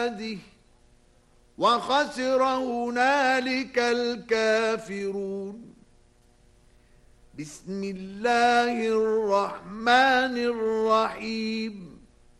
عباده وخسر هنالك الكافرون. بسم الله الرحمن الرحيم.